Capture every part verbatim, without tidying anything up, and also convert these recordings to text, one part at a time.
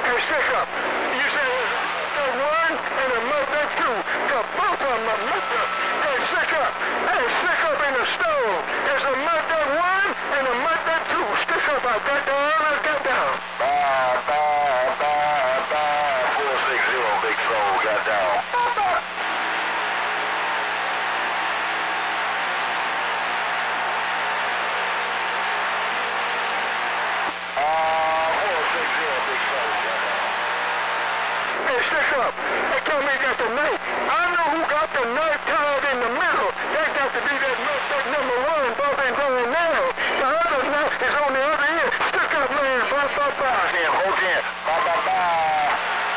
Hey, stick up. You say the one and a mother two. The both of them are mother. Hey, stick up. Hey, stick up in the stove. There's a mother one and a mother two. Stick up. I got down. I got down. Bye, bye, bye, bye. four six zero, Big Soul, got down. Bye, bye. Hey, stick up. They tell me got the knife. I know who got the knife tied in the middle. That got to be that that number one, Bob ain't going now. The other knife is on the other end. Stick up, man. Bye, bye, bye. Yeah, hold in. Bye, bye, bye.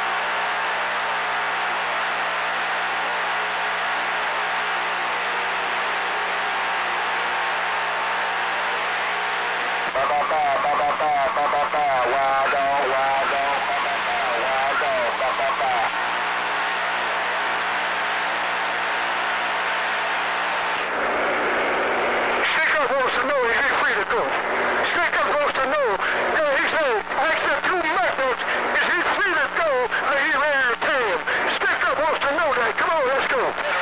Bye, bye, bye, bye, bye, bye, bye, bye, bye. Wild dog, wild dog. Bye, bye, bye, wild dog. Bye, bye, bye. Stick up wants to know is he free to go. Stick up wants to know. Yeah, he said, ask the two methods, is he free to go or he ready to tame? Stick up wants to know that. Come on, let's go.